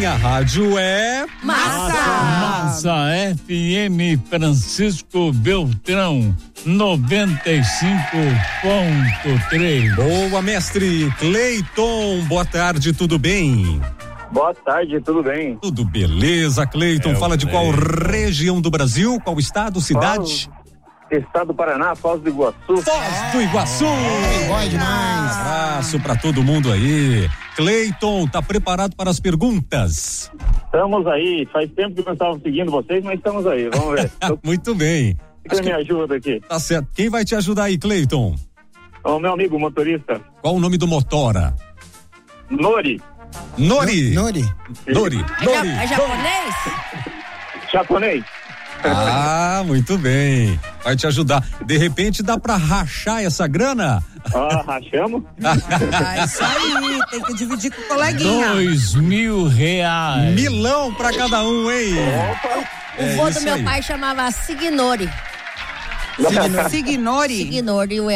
minha rádio é Massa FM Francisco Beltrão 95.3. Boa, mestre Cleiton, boa tarde, tudo bem? Boa tarde, tudo bem? Tudo beleza, Cleiton, fala de qual região do Brasil, qual estado, cidade? Estado do Paraná, Foz do Iguaçu. Foz do Iguaçu! Bom demais! Abraço pra todo mundo aí. Cleiton, tá preparado para as perguntas? Estamos aí, faz tempo que nós estávamos seguindo vocês, mas estamos aí, vamos ver. Muito bem. Quem me ajuda aqui? Tá certo. Quem vai te ajudar aí, Cleiton? O meu amigo motorista. Qual o nome do motora? Nori. Nori. Nori. É japonês? Japonês. Ah, muito bem. Vai te ajudar. De repente dá pra rachar essa grana? Rachamos? Isso aí, tem que dividir com o coleguinha. R$2.000. Milão pra cada um, hein? O vô do meu pai chamava Signori. Signori. Signori, o